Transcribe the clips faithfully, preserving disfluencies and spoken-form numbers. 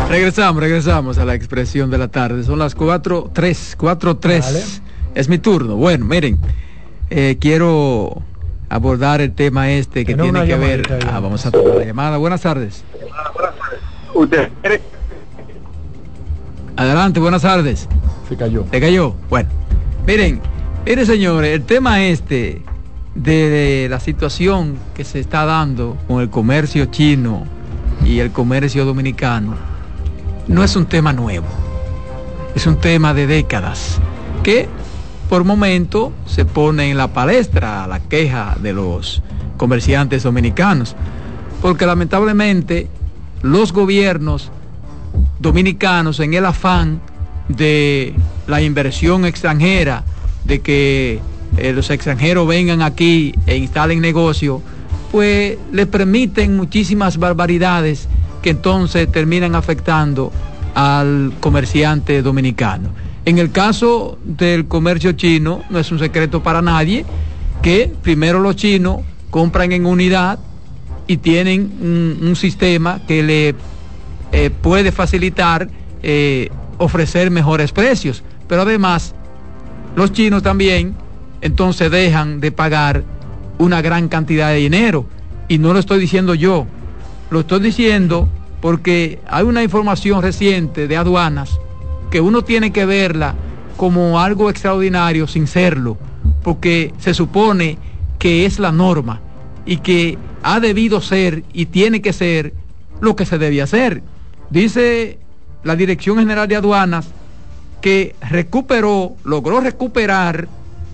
Regresamos, regresamos a la expresión de la tarde. Son las cuatro tres, cuatro tres. Es mi turno. Bueno, miren, eh, quiero abordar el tema este que tiene que ver. Ah, vamos a tomar la llamada. Buenas tardes. Usted. Adelante, buenas tardes. Se cayó. Se cayó. Bueno, miren, miren señores, el tema este de, de la situación que se está dando con el comercio chino y el comercio dominicano no es un tema nuevo, es un tema de décadas que por momento se pone en la palestra la queja de los comerciantes dominicanos, porque lamentablemente los gobiernos dominicanos, en el afán de la inversión extranjera, de que eh, los extranjeros vengan aquí e instalen negocio, pues les permiten muchísimas barbaridades que entonces terminan afectando al comerciante dominicano. En el caso del comercio chino, no es un secreto para nadie que primero los chinos compran en unidad y tienen un, un sistema que le eh, puede facilitar eh, ofrecer mejores precios, pero además los chinos también entonces dejan de pagar una gran cantidad de dinero, y no lo estoy diciendo yo, lo estoy diciendo porque hay una información reciente de aduanas que uno tiene que verla como algo extraordinario sin serlo, porque se supone que es la norma y que ha debido ser y tiene que ser lo que se debía hacer. Dice la Dirección General de Aduanas que recuperó, logró recuperar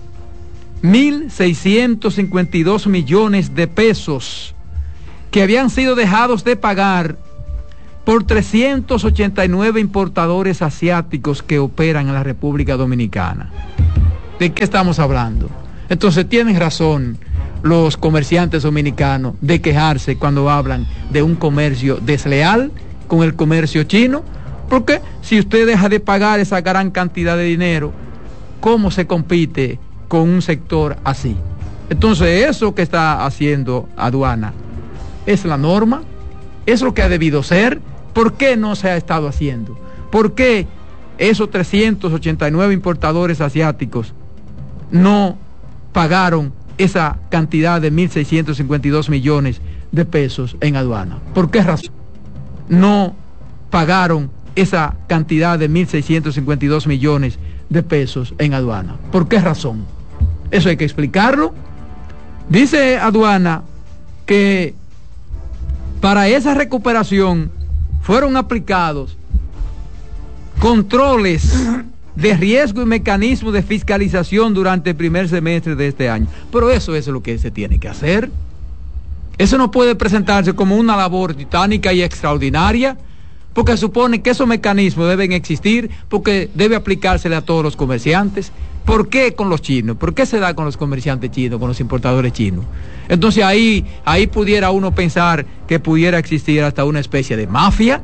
mil seiscientos cincuenta y dos millones de pesos que habían sido dejados de pagar por trescientos ochenta y nueve importadores asiáticos que operan en la República Dominicana. ¿De qué estamos hablando? Entonces tienen razón los comerciantes dominicanos de quejarse cuando hablan de un comercio desleal con el comercio chino, porque si usted deja de pagar esa gran cantidad de dinero, ¿cómo se compite con un sector así? Entonces eso que está haciendo aduana es la norma, es lo que ha debido ser. ¿Por qué no se ha estado haciendo? ¿Por qué esos trescientos ochenta y nueve importadores asiáticos no pagaron esa cantidad de mil seiscientos cincuenta y dos millones de pesos en aduana? ¿Por qué razón no pagaron esa cantidad de mil seiscientos cincuenta y dos millones de pesos en aduana? ¿Por qué razón? Eso hay que explicarlo. Dice aduana que para esa recuperación fueron aplicados controles de riesgo y mecanismos de fiscalización durante el primer semestre de este año. Pero eso, eso es lo que se tiene que hacer. Eso no puede presentarse como una labor titánica y extraordinaria, porque supone que esos mecanismos deben existir, porque debe aplicársele a todos los comerciantes. ¿Por qué con los chinos? ¿Por qué se da con los comerciantes chinos, con los importadores chinos? Entonces ahí, ahí pudiera uno pensar que pudiera existir hasta una especie de mafia.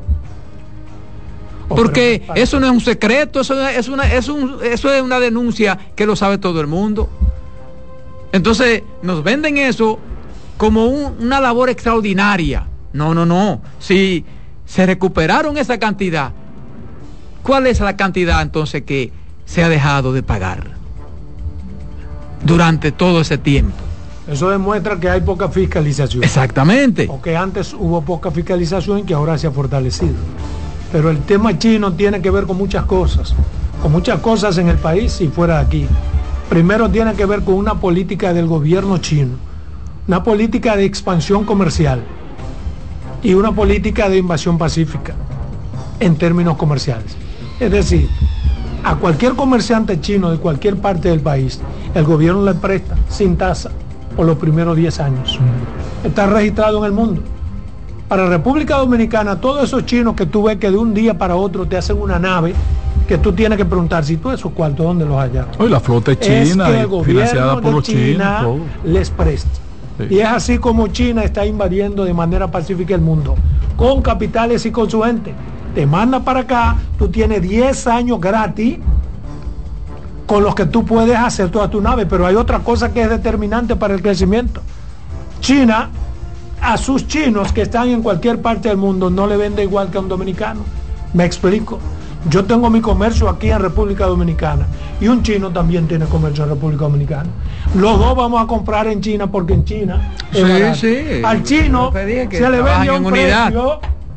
Porque eso no es un secreto, eso es una, es un, eso es una denuncia que lo sabe todo el mundo. Entonces nos venden eso como un, una labor extraordinaria. No, no, no. Si se recuperaron esa cantidad, ¿cuál es la cantidad entonces que se ha dejado de pagar durante todo ese tiempo? Eso demuestra que hay poca fiscalización. Exactamente. O que antes hubo poca fiscalización y que ahora se ha fortalecido. Pero el tema chino tiene que ver con muchas cosas, con muchas cosas en el país y fuera de aquí. Primero tiene que ver con una política del gobierno chino, una política de expansión comercial y una política de invasión pacífica en términos comerciales. Es decir, a cualquier comerciante chino de cualquier parte del país, el gobierno le presta sin tasa por los primeros diez años. Está registrado en el mundo. Para República Dominicana, todos esos chinos que tú ves que de un día para otro te hacen una nave, que tú tienes que preguntar si todos esos cuartos, ¿dónde los hallaron? Hoy la flota es china, es que el gobierno financiada por de los China chinos, les presta. Sí. Y es así como China está invadiendo de manera pacífica el mundo, con capitales y con su gente. Te manda para acá, tú tienes diez años gratis con los que tú puedes hacer toda tu nave, pero hay otra cosa que es determinante para el crecimiento. China, a sus chinos que están en cualquier parte del mundo, no le vende igual que a un dominicano. Me explico. Yo tengo mi comercio aquí en República Dominicana y un chino también tiene comercio en República Dominicana. Los dos vamos a comprar en China porque en China es sí, barato. sí. Al chino se le vende a un precio,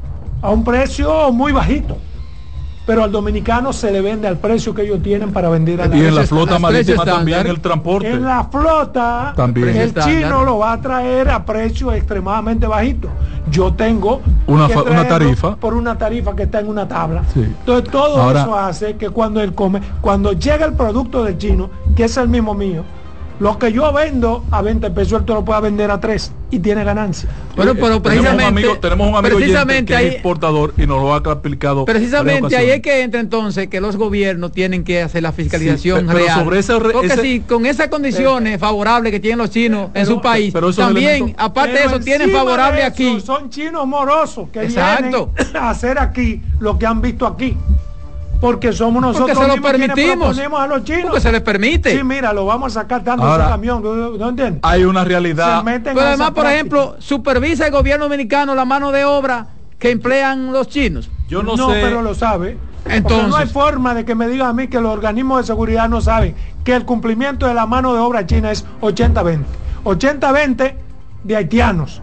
a un precio muy bajito. Pero al dominicano se le vende al precio que ellos tienen para vender a la y en la flota marítima también el transporte. En la flota también el chino lo va a traer a precio extremadamente bajito. Yo tengo una, que una tarifa por una tarifa que está en una tabla. Sí. Entonces todo Ahora, eso hace que cuando él come, cuando llega el producto del chino, que es el mismo mío, lo que yo vendo a veinte pesos, él te lo puede vender a tres y tiene ganancia. Bueno, pero precisamente tenemos un amigo, tenemos un amigo precisamente que ahí, es exportador y nos lo ha explicado. Precisamente ahí es que entra entonces que los gobiernos tienen que hacer la fiscalización sí, pero real. Sobre ese, Porque ese, si con esas condiciones eh, favorables que tienen los chinos pero, en su país, pero también, elementos, aparte de eso, tienen favorable eso, aquí. Son chinos morosos que Exacto. vienen a hacer aquí lo que han visto aquí. Porque somos nosotros porque se lo permitimos a los chinos. Porque se les permite. Sí, mira, lo vamos a sacar tanto Ahora, ese camión, ¿no entiendes? Hay una realidad. Pero además, por ejemplo, supervisa el gobierno dominicano la mano de obra que emplean los chinos. Yo no, no sé. pero lo sabe. Entonces, porque no hay forma de que me digan a mí que los organismos de seguridad no saben que el cumplimiento de la mano de obra china es ochenta veinte. ochenta veinte de haitianos.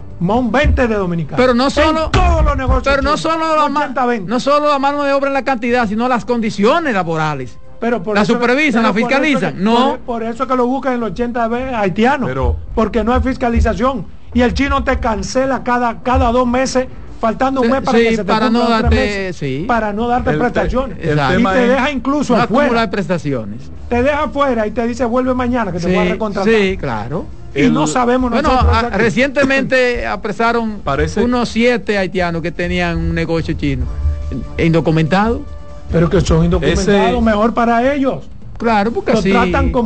Un veinte de dominicanos. Pero no solo en todos los negocios pero no chinos, solo la ochenta, no solo la mano de obra en la cantidad, sino las condiciones laborales. Pero por la eso, supervisan, la fiscalizan. Por no. Por, por eso que lo buscan en los ochenta haitianos. Pero, porque no hay fiscalización. Y el chino te cancela cada, cada dos meses, faltando un mes para sí, que se te para no darte, meses, sí. para no darte el, prestaciones. El, el y te es, deja incluso no afuera. prestaciones. Te deja afuera y te dice vuelve mañana que te sí, voy a recontratar. Sí, claro. Y el, no sabemos bueno, a, recientemente apresaron parece, unos siete haitianos que tenían un negocio chino indocumentados. Pero que son indocumentados, ese, mejor para ellos. Claro, porque lo así tratan como